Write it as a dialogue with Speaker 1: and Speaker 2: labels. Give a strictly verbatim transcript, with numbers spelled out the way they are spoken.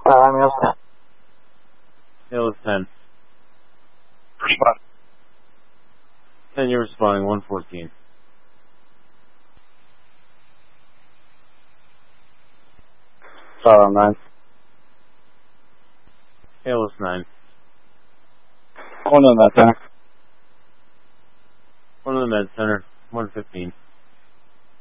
Speaker 1: Uh, I'm yes.
Speaker 2: Hill is ten.
Speaker 3: Respond.
Speaker 2: ten, you're responding, one fourteen.
Speaker 1: Uh, nine.
Speaker 2: Hill is nine.
Speaker 1: One on that center.
Speaker 2: One of the med center, one fifteen.